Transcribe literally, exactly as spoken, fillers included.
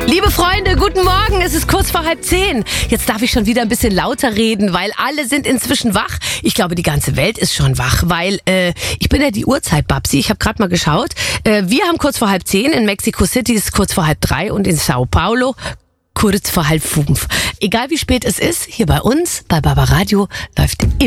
Liebe Freunde, guten Morgen. Es ist kurz vor halb zehn. Jetzt darf ich schon wieder ein bisschen lauter reden, weil alle sind inzwischen wach. Ich glaube, die ganze Welt ist schon wach, weil äh, ich bin ja die Uhrzeit-Babsi. Ich habe gerade mal geschaut. Äh, wir haben kurz vor halb zehn. In Mexico City ist es kurz vor halb drei und in Sao Paulo kurz vor halb fünf. Egal wie spät es ist, hier bei uns, bei Barbaradio, läuft immer